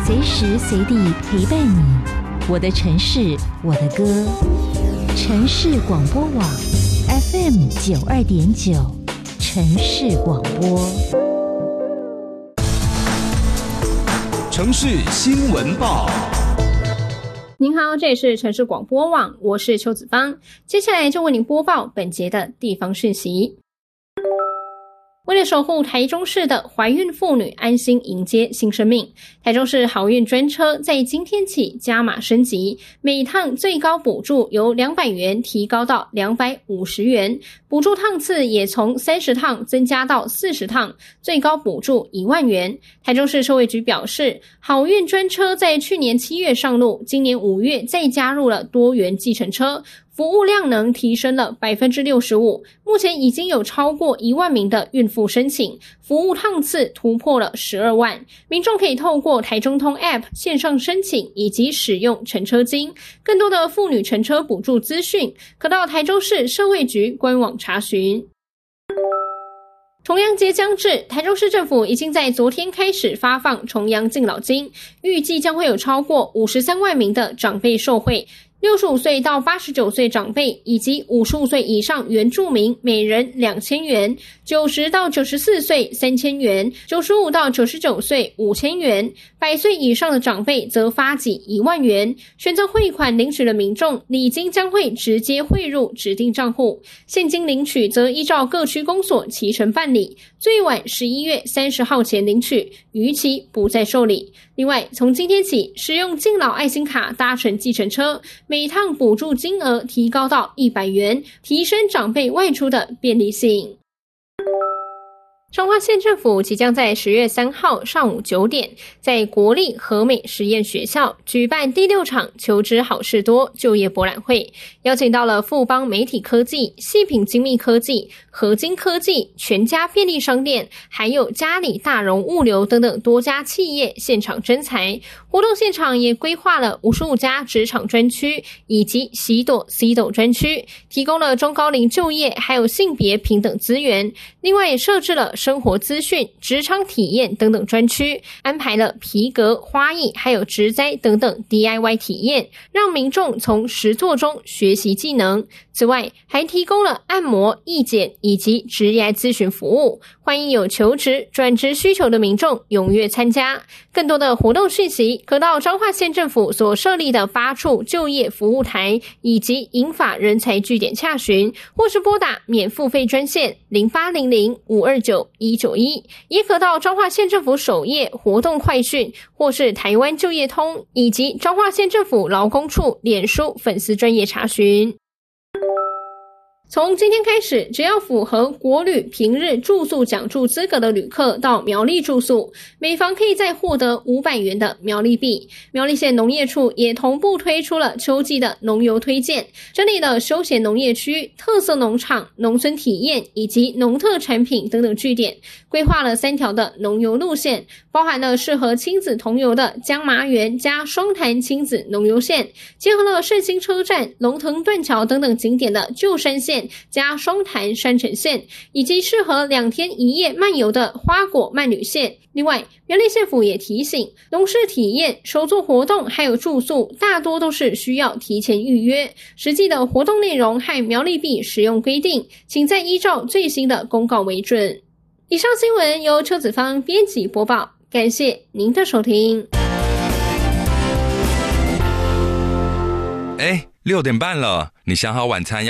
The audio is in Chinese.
随时随地陪伴你。我的城市，我的歌。城市广播网 FM92.9，城市广播。 城市新闻报。 您好，这里是城市广播网，我是邱子芳，接下来就为您播报本节的地方讯息。为了守护台中市的怀孕妇女安心迎接新生命，台中市好运专车在今天起加码升级，每趟最高补助由200元提高到250元，补助趟次也从30趟增加到40趟，最高补助1万元。台中市社会局表示，好运专车在去年7月上路，今年5月再加入了多元计程车，服务量能提升了 65%， 目前已经有超过1万名的孕妇申请，服务趟次突破了12万。民众可以透过台中通 App 线上申请以及使用乘车金，更多的妇女乘车补助资讯可到台中市社会局官网查询。重阳节将至，台中市政府已经在昨天开始发放重阳敬老金，预计将会有超过53万名的长辈受惠，65岁到89岁长辈以及55岁以上原住民每人2000元，90到94岁3000元，95到99岁5000元，100岁以上的长辈则发给1万元。选择汇款领取的民众，礼金将会直接汇入指定账户，现金领取则依照各区公所期程办理，最晚11月30号前领取，逾期不再受理。另外，从今天起，使用敬老爱心卡搭乘计程车，每趟补助金额提高到100元，提升长辈外出的便利性。彰化县政府即将在10月3号上午9点，在国立和美实验学校举办第6场求职好事多就业博览会，邀请到了富邦媒体科技、细品精密科技、合金科技、全家便利商店，还有嘉里大荣物流等等多家企业现场征才。活动现场也规划了55家职场专区以及西斗 C 斗专区，提供了中高龄就业还有性别平等资源。另外也设置了生活资讯、职场体验等等专区，安排了皮革、花艺还有植栽等等 DIY 体验，让民众从实作中学习技能。此外还提供了按摩、义剪以及职业咨询服务，欢迎有求职、转职需求的民众踊跃参加。更多的活动讯息可到彰化县政府所设立的8处就业服务台以及银发人才据点洽询，或是拨打免付费专线0800-529-191，也可到彰化县政府首页活动快讯，或是台湾就业通以及彰化县政府劳工处脸书粉丝专页查询。从今天开始，只要符合国旅平日住宿奖助资格的旅客到苗栗住宿，每房可以再获得500元的苗栗币。苗栗县农业处也同步推出了秋季的农游推荐，整理了休闲农业区、特色农场、农村体验以及农特产品等等据点，规划了3条的农游路线，包含了适合亲子同游的江麻园加双潭亲子农游线，结合了圣心车站、龙腾断桥等等景点的旧山线加双潭山城线，以及适合2天1夜漫游的花果漫旅线。另外，苗栗县府也提醒，农事体验、手作活动还有住宿大多都是需要提前预约，实际的活动内容和苗栗币使用规定，请再依照最新的公告为准。以上新闻由邱子芳编辑播报，感谢您的收听。 6点半了，你想好晚餐